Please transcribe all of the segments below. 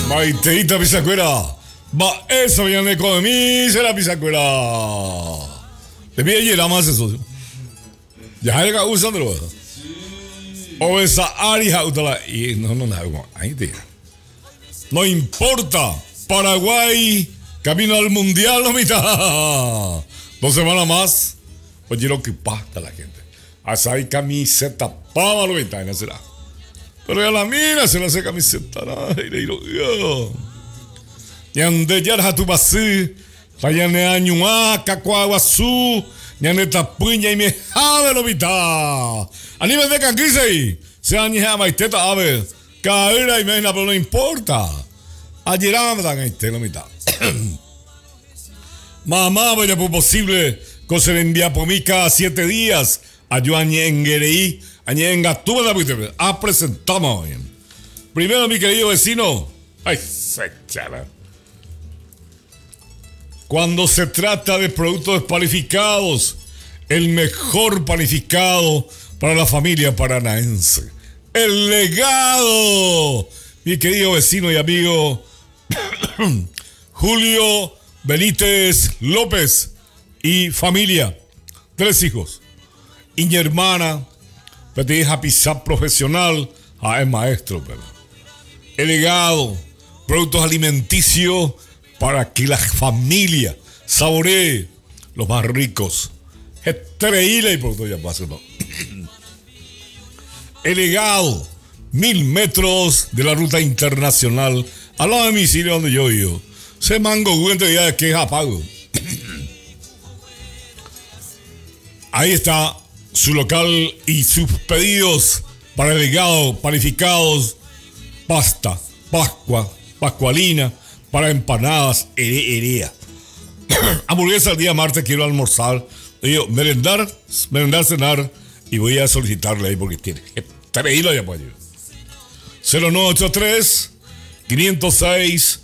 Maiteita Pisacuera. Va, eso viene con mí, se la Pisacuera. De mí allí la más eso. Ya hay que usándolo. O esa área utala y no ahí te. No importa. Paraguay camino al mundial, no mitad. 2 semanas más. Oye lo que pasa la gente. Hasta hay camiseta para lo mitad en será. Pero ya la mira se la hace camiseta. Yande yarha tu basi. Tayane añua cacuaguazú. Yande tapuña y me jade lo mitad. Anime de canquise. Se añeja maiteta ave. Caíra y mena, pero no importa. Ayer dan este lo mitad. Mamá, vaya por posible. Que se le envía por mí cada 7 días. Ayuañe en Guereí. Añenga, tú la presentamos. Primero, mi querido vecino. Ay, se chala. Cuando se trata de productos panificados, el mejor panificado para la familia paranaense. El Legado. Mi querido vecino y amigo Julio Benítez López y familia. 3 hijos. Y mi hermana, hija pisar profesional, es maestro. Pero. El Legado, productos alimenticios para que la familia saboree los más ricos. Estrella y productos ya pasan. El Legado, 1000 metros de la ruta internacional, al lado de mi sitio donde yo vivo. Se mango cuento ya que es apago. Ahí está su local y sus pedidos para el Legado, panificados, pasta, pascualina, para empanadas, herea. Hamburguesa el día martes, quiero almorzar. Digo, merendar, cenar, y voy a solicitarle ahí porque tiene que traerlo ya para allá. 0983 506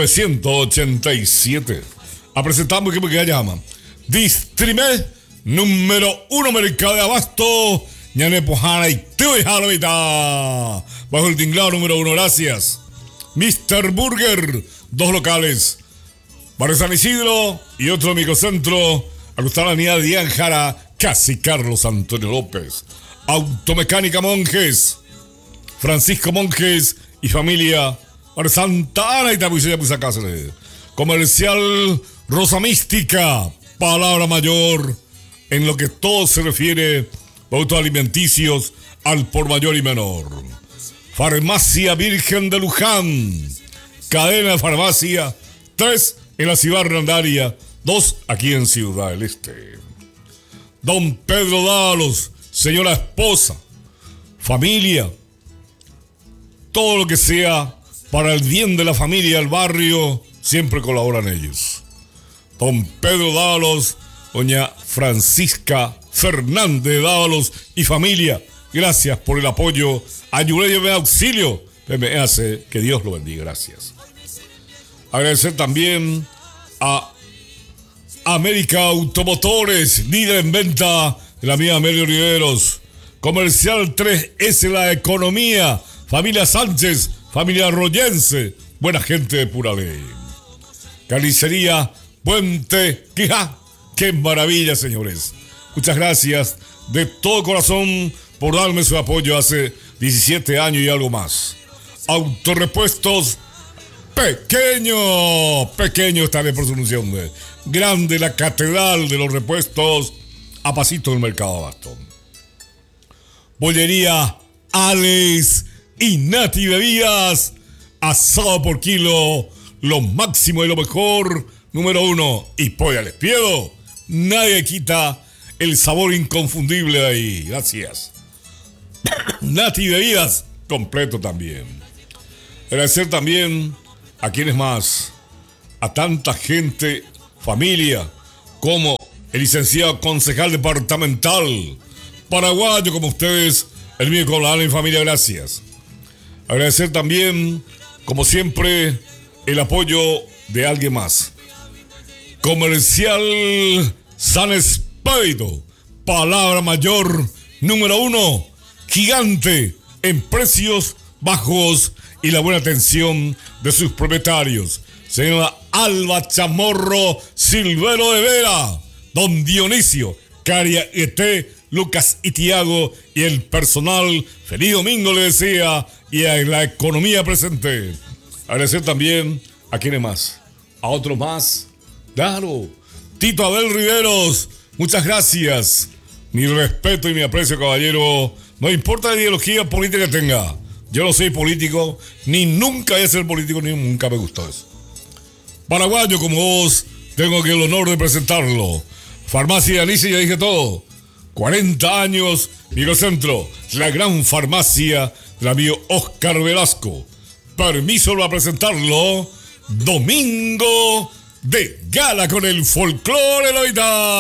987. A presentarme que me llaman. Distrime número 1 mercado de abasto. Ñane Pojana y Teo Jalomita. Bajo el tinglado número 1, gracias. Mr. Burger, 2 locales. Barrio San Isidro y otro microcentro. A gustar la unidad de Jara, casi Carlos Antonio López. Automecánica Monjes. Francisco Monjes y familia. Barrio Santa Ana y Tapuicilla Cáceres. Comercial Rosa Mística. Palabra mayor. En lo que todo se refiere a productos alimenticios al por mayor y menor. Farmacia Virgen de Luján. Cadena de farmacia. 3 en la ciudad Hernandaria. 2 aquí en Ciudad del Este. Don Pedro Dávalos, señora esposa, familia, todo lo que sea para el bien de la familia, el barrio, siempre colaboran ellos. Don Pedro Dávalos, doña Francisca Fernández Dávalos y familia, gracias por el apoyo. Ayúdeme de auxilio. Me hace que Dios lo bendiga. Gracias. Agradecer también a América Automotores, líder en venta de la mía Amelio Riveros. Comercial 3S La Economía. Familia Sánchez, familia Arroyense. Buena gente de pura ley. Carnicería Puente Quijá. ¡Qué maravilla, señores! Muchas gracias de todo corazón por darme su apoyo hace 17 años y algo más. Autorepuestos Pequeño está de pronunciación. Grande la catedral de los repuestos a pasito del mercado abasto. Bollería Alex y Nati Bebidas. Asado por kilo. Lo máximo y lo mejor. Número 1. Y pollo les pido. Nadie quita el sabor inconfundible de ahí. Gracias. Nati Bebidas. Completo también. Agradecer también a quienes más. A tanta gente, familia, como el licenciado concejal departamental paraguayo como ustedes, el mío con la mi familia, gracias. Agradecer también, como siempre, el apoyo de alguien más. Comercial San Expedito, palabra mayor, número 1, gigante en precios bajos y la buena atención de sus propietarios. Señora Alba Chamorro Silvero de Vera, don Dionisio, Caria Ete, Lucas y Tiago y el personal. Feliz domingo, le decía, y a la economía presente. Agradecer también a quienes más, a otros más. Claro, Tito Abel Riveros, muchas gracias. Mi respeto y mi aprecio, caballero. No importa la ideología política que tenga. Yo no soy político, ni nunca voy a ser político, ni nunca me gustó eso. Paraguayo como vos, tengo aquí el honor de presentarlo. Farmacia Alicia, ya dije todo. 40 años, Microcentro, la gran farmacia del amigo Oscar Velasco. Permiso para presentarlo. Domingo de gala con el folclore, Loita.